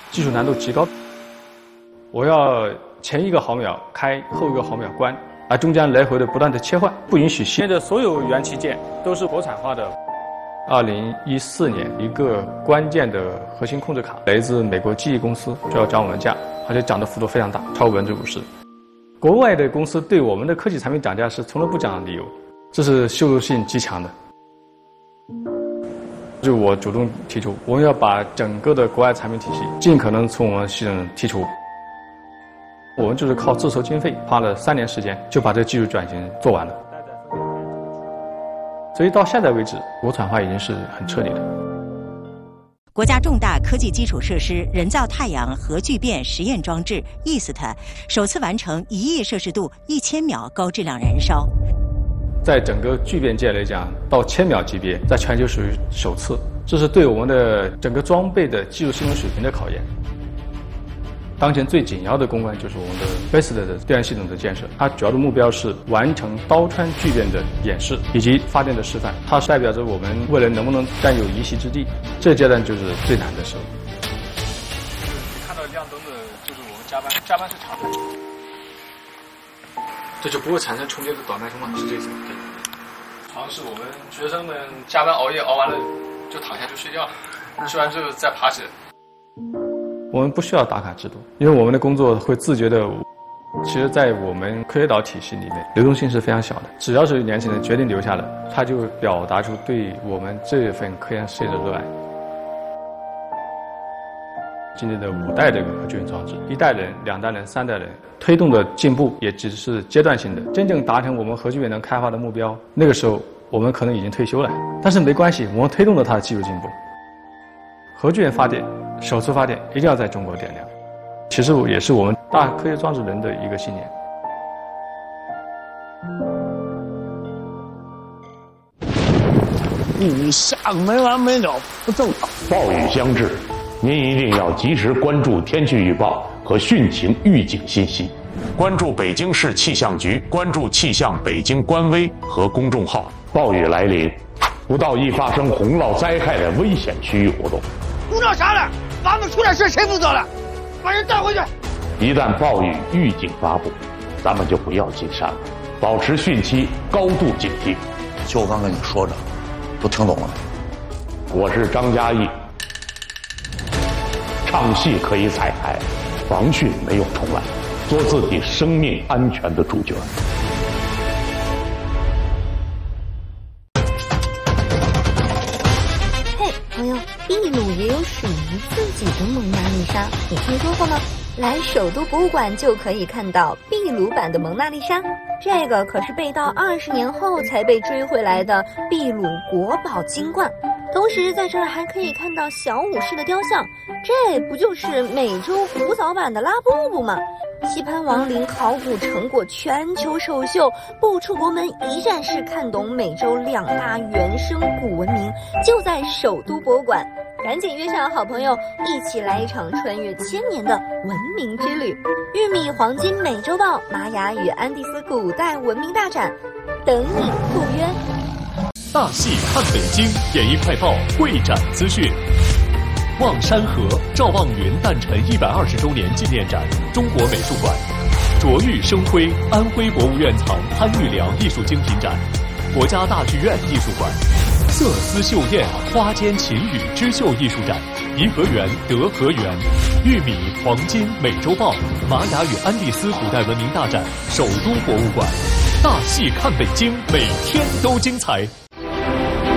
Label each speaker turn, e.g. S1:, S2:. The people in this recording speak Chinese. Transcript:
S1: 技术难度极高。我要前1个毫秒开，后1个毫秒关，而中间来回的不断的切换，不允许现在的所有元器件都是国产化的。2014年，一个关键的核心控制卡来自美国记忆公司，就要涨我们价，而且涨的幅度非常大，超50%。国外的公司对我们的科技产品涨价是从来不讲理由，这是羞辱性极强的。就我主动提出，我们要把整个的国外产品体系尽可能从我们系统剔除。我们就是靠自筹经费，花了3年时间就把这个技术转型做完了。所以到现在为止，国产化已经是很彻底的。
S2: 国家重大科技基础设施人造太阳核聚变实验装置 EAST 首次完成1亿摄氏度1000秒高质量燃烧。
S1: 在整个聚变界来讲，到1000秒级别，在全球属于首次，这是对我们的整个装备的技术系统水平的考验。当前最紧要的攻关就是我们的 BASIC 的电源系统的建设，它主要的目标是完成刀穿聚变的演示以及发电的示范，它代表着我们未来能不能占有一席之地。这阶段就是最难的时候。你看到亮灯的，就是我们加班是常态，这就不会产生重叠的短脉冲嘛，是这意思吗？对。好像是我们学生们加班熬夜熬完了就躺下就睡觉，睡完之后再爬起来。我们不需要打卡制度，因为我们的工作会自觉的。其实，在我们科学岛体系里面，流动性是非常小的。只要是年轻人决定留下来，他就表达出对我们这份科研事业的热爱。今天的5代这个核聚变装置，1代人、2代人、3代人推动的进步也只是阶段性的。真正达成我们核聚变能开发的目标，那个时候我们可能已经退休了。但是没关系，我们推动了它的技术进步。核聚变发电，首次发电一定要在中国点亮，其实也是我们大科学装置人的一个信念。
S3: 你下个没完没了，不正常。
S4: 暴雨将至，您一定要及时关注天气预报和汛情预警信息，关注北京市气象局，关注气象北京官微和公众号。暴雨来临，不到易发生洪涝灾害的危险区域活动。
S3: 胡闹啥了？娃们出点事谁负责了？把人带回去。
S4: 一旦暴雨预警发布，咱们就不要进山了，保持汛期高度警惕。
S3: 就我刚跟你说着，都听懂了没？
S4: 我是张嘉译。唱戏可以彩排，防汛没有重来，做自己生命安全的主角。
S5: 嘿，朋友，秘鲁也有属于自己的蒙娜丽莎，你听说过吗？来首都博物馆就可以看到秘鲁版的蒙娜丽莎，这个可是被盗20年后才被追回来的秘鲁国宝金冠。同时在这儿还可以看到小武士的雕像，这不就是美洲古早版的拉布布吗？棋盘亡灵考古成果全球首秀，不出国门一站式看懂美洲2大原生古文明，就在首都博物馆。赶紧约上好朋友，一起来一场穿越1000年的文明之旅。玉米黄金美洲豹玛雅与安第斯古代文明大展，等你赴约。
S6: 大戏看北京，演艺快报会展资讯。望山河赵望云诞辰120周年纪念展，中国美术馆。卓玉生辉安徽博物院藏潘玉良艺术精品展，国家大剧院艺术馆。色丝绣燕花间琴语织绣艺术展，颐和园德和园。玉米黄金美洲豹玛雅与安第斯古代文明大展，首都博物馆。大戏看北京，每天都精彩。